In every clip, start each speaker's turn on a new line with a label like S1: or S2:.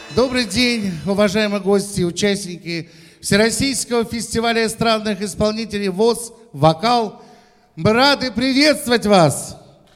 S1: Добрый день, уважаемые гости и участники Всероссийского фестиваля эстрадных исполнителей ВОС «Вокал». Мы рады приветствовать вас!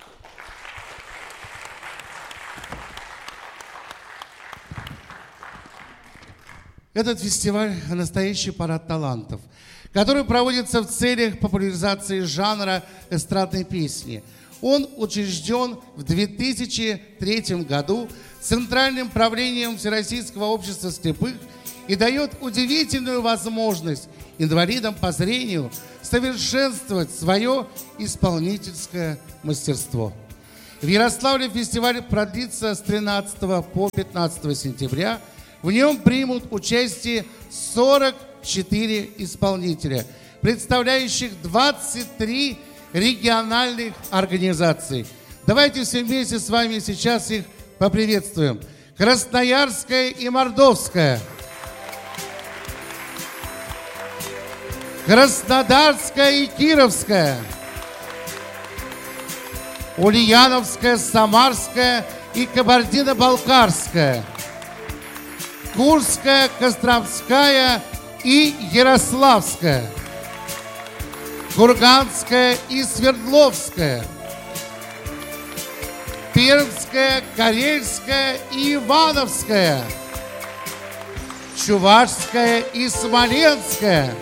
S1: Этот фестиваль – настоящий парад талантов, который проводится в целях популяризации жанра эстрадной песни. Он учрежден в 2003 году Центральным правлением Всероссийского общества слепых и дает удивительную возможность инвалидам по зрению совершенствовать свое исполнительское мастерство. В Ярославле фестиваль продлится с 13 по 15 сентября. В нем примут участие 44 исполнителя, представляющих 23 региональных организаций. Давайте все вместе с вами сейчас их поприветствуем. Красноярская и Мордовская, Краснодарская и Кировская, Ульяновская, Самарская и Кабардино-Балкарская, Курская, Костромская и Ярославская, Курганская и Свердловская, Пермская, Карельская и Ивановская, Чувашская и Смоленская,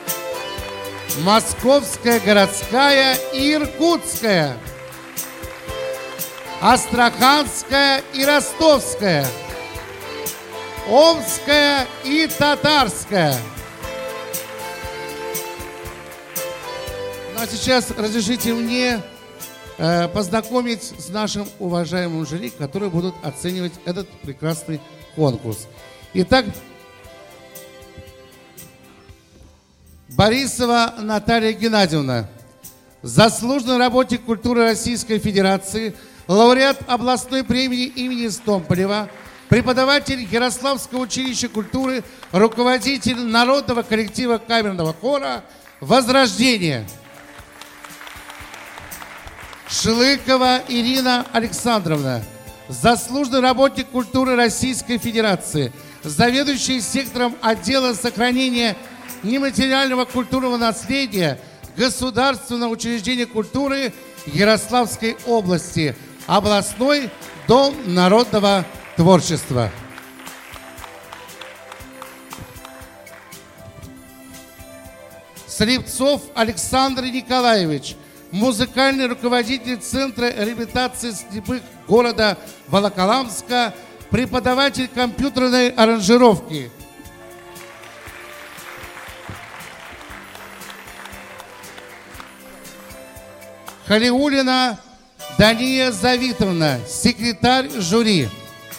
S1: Московская городская и Иркутская, Астраханская и Ростовская, Омская и Татарская. Ну а сейчас разрешите мне познакомить с нашим уважаемым жюри, которые будут оценивать этот прекрасный конкурс. Итак, Борисова Наталья Геннадьевна, заслуженный работник культуры Российской Федерации, лауреат областной премии имени Стомполева, преподаватель Ярославского училища культуры, руководитель народного коллектива камерного хора «Возрождение». Шлыкова Ирина Александровна, заслуженный работник культуры Российской Федерации, заведующий сектором отдела сохранения нематериального культурного наследия Государственного учреждения культуры Ярославской области, областной дом народного творчества. Слепцов Александр Николаевич, музыкальный руководитель Центра реабилитации слепых города Волоколамска, преподаватель компьютерной аранжировки. Халиуллина Дания Завитовна, секретарь жюри.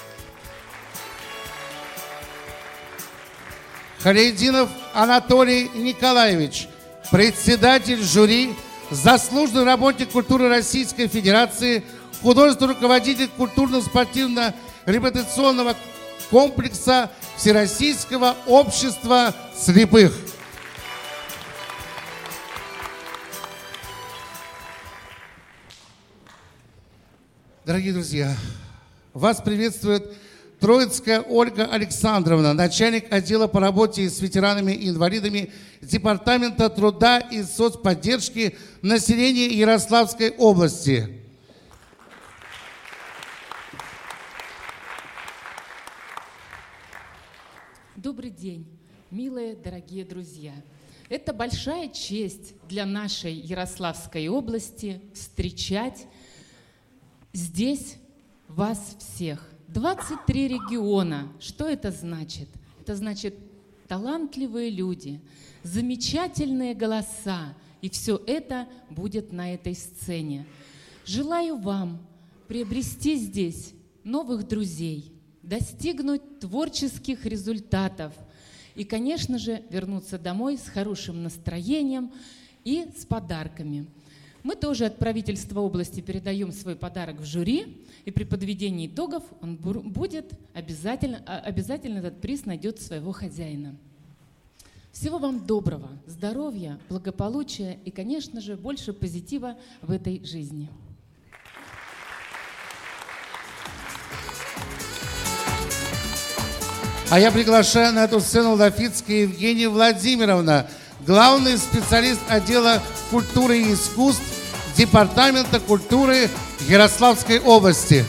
S1: Халидинов Анатолий Николаевич, председатель жюри, заслуженный работник культуры Российской Федерации, художественный руководитель культурно-спортивно-реабилитационного комплекса Всероссийского общества слепых. Дорогие друзья, вас приветствует Троицкая Ольга Александровна, начальник отдела по работе с ветеранами и инвалидами Департамента труда и соцподдержки населения Ярославской области.
S2: Добрый день, милые, дорогие друзья. Это большая честь для нашей Ярославской области встречать здесь вас всех. 23 региона. Что это значит? Это значит талантливые люди, замечательные голоса. И все это будет на этой сцене. Желаю вам приобрести здесь новых друзей, достигнуть творческих результатов и, конечно же, вернуться домой с хорошим настроением и с подарками. Мы тоже от правительства области передаем свой подарок в жюри, и при подведении итогов он будет обязательно этот приз найдет своего хозяина. Всего вам доброго, здоровья, благополучия и, конечно же, больше позитива в этой жизни.
S1: А я приглашаю на эту сцену Лафицкая Евгения Владимировна, главный специалист отдела культуры и искусств Департамента культуры Ярославской области.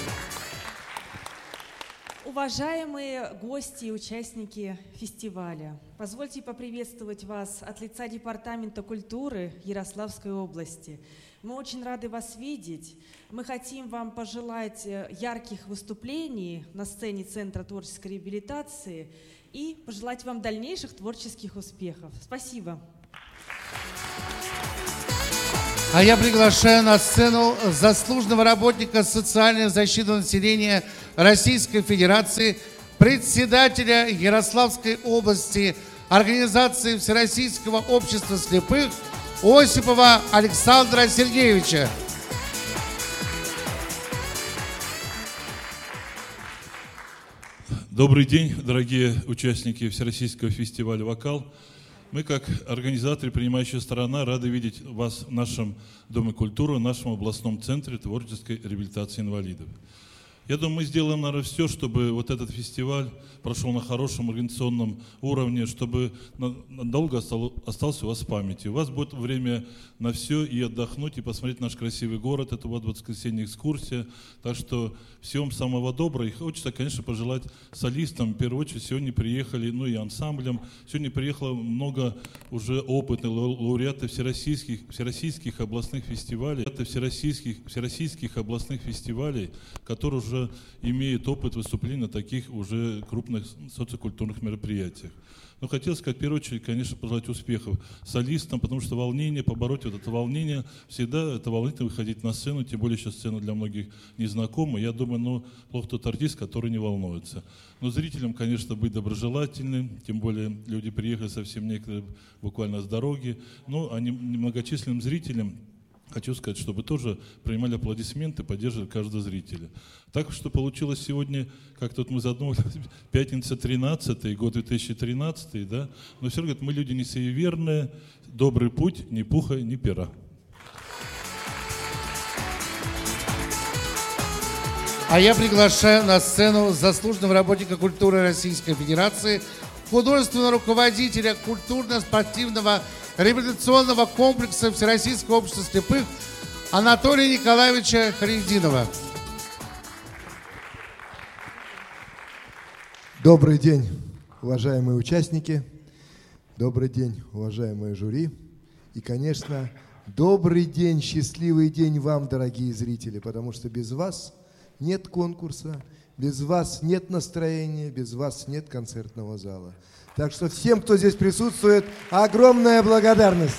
S3: Уважаемые гости и участники фестиваля, позвольте поприветствовать вас от лица Департамента культуры Ярославской области. Мы очень рады вас видеть. Мы хотим вам пожелать ярких выступлений на сцене Центра творческой реабилитации и пожелать вам дальнейших творческих успехов. Спасибо.
S1: А я приглашаю на сцену заслуженного работника социальной защиты населения Российской Федерации, председателя Ярославской области Организации Всероссийского общества слепых Осипова Александра Сергеевича.
S4: Добрый день, дорогие участники Всероссийского фестиваля «Вокал». Мы, как организаторы, принимающая сторона, рады видеть вас в нашем Доме культуры, в нашем областном центре творческой реабилитации инвалидов. Я думаю, мы сделаем, наверное, все, чтобы вот этот фестиваль прошел на хорошем организационном уровне, чтобы надолго остался у вас в памяти. У вас будет время на все и отдохнуть, и посмотреть наш красивый город. Это вот воскресенье экскурсия. Так что всем самого доброго. И хочется, конечно, пожелать солистам. В первую очередь, сегодня приехали, ну и ансамблям. Сегодня приехало много уже опытных лауреатов всероссийских областных фестивалей. Это всероссийских областных фестивалей, которые уже имеют опыт выступления на таких уже крупных социокультурных мероприятиях. Но хотелось сказать, в первую очередь, конечно, пожелать успехов солистам, потому что волнение, побороть вот это волнение, всегда это волнительно выходить на сцену, тем более сейчас сцена для многих незнакома. Я думаю, ну, плохо тот артист, который не волнуется. Но зрителям, конечно, быть доброжелательным, тем более люди приехали совсем некоторые буквально с дороги. Ну, а немногочисленным зрителям хочу сказать, чтобы тоже принимали аплодисменты, поддерживали каждого зрителя. Так что получилось сегодня, как тут мы задумали, пятница 13-й, год 2013, да? Но все равно мы люди не суеверные, добрый путь, ни пуха, ни пера.
S1: А я приглашаю на сцену заслуженного работника культуры Российской Федерации, художественного руководителя культурно-спортивного реабилитационного комплекса Всероссийского общества слепых Анатолия Николаевича Харидинова.
S5: Добрый день, уважаемые участники, добрый день, уважаемые жюри, и, конечно, добрый день, счастливый день вам, дорогие зрители, потому что без вас нет конкурса, без вас нет настроения, без вас нет концертного зала. Так что всем, кто здесь присутствует, огромная благодарность.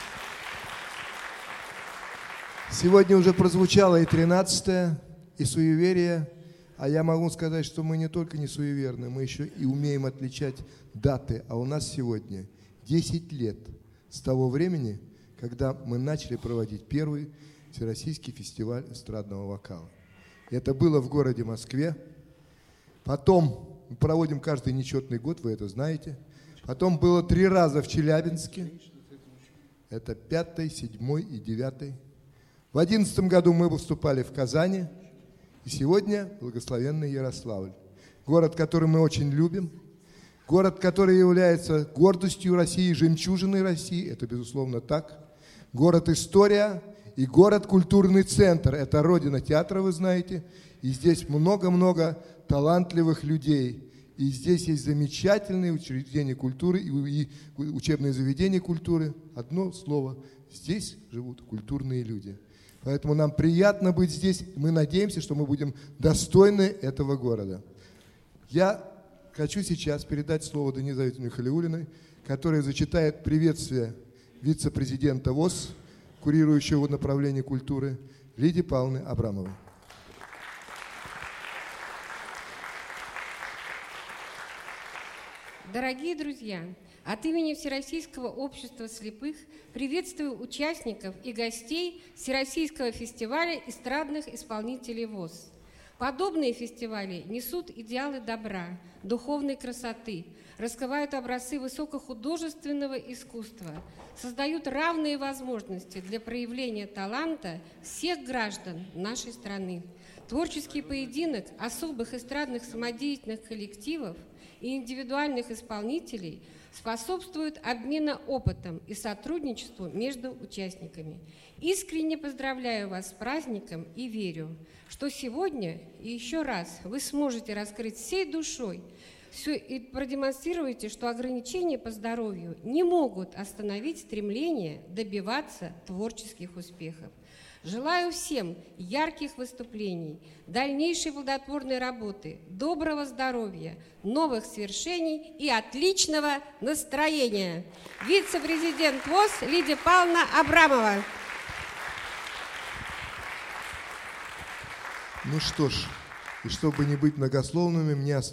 S5: Сегодня уже прозвучало и 13-е, и суеверие. А я могу сказать, что мы не только не суеверны, мы еще и умеем отличать даты. А у нас сегодня 10 лет с того времени, когда мы начали проводить первый Всероссийский фестиваль эстрадного вокала. Это было в городе Москве. Потом мы проводим каждый нечетный год, вы это знаете. Потом было 3 раза в Челябинске. Это 5-й, 7-й и 9-й. В 2011 году мы выступали в Казани. И сегодня благословенный Ярославль. Город, который мы очень любим. Город, который является гордостью России, жемчужиной России. Это, безусловно, так. Город-история и город-культурный центр. Это родина театра, вы знаете. И здесь много-много талантливых людей. И здесь есть замечательные учреждения культуры и учебные заведения культуры. Одно слово. Здесь живут культурные люди. Поэтому нам приятно быть здесь. Мы надеемся, что мы будем достойны этого города. Я хочу сейчас передать слово Данииле Завитовне Халиуллиной, которая зачитает приветствие вице-президента ВОС, курирующего направление культуры, Лидии Павловны Абрамовой.
S6: Дорогие друзья, от имени Всероссийского общества слепых приветствую участников и гостей Всероссийского фестиваля эстрадных исполнителей ВОС. Подобные фестивали несут идеалы добра, духовной красоты, раскрывают образцы высокохудожественного искусства, создают равные возможности для проявления таланта всех граждан нашей страны. Творческий поединок особых эстрадных самодеятельных коллективов и индивидуальных исполнителей способствуют обмену опытом и сотрудничеству между участниками. Искренне поздравляю вас с праздником и верю, что сегодня и еще раз вы сможете раскрыть всей душой все и продемонстрируете, что ограничения по здоровью не могут остановить стремление добиваться творческих успехов. Желаю всем ярких выступлений, дальнейшей плодотворной работы, доброго здоровья, новых свершений и отличного настроения. Вице-президент ВОС Лидия Павловна Абрамова.
S5: Ну что ж, и чтобы не быть многословными, мне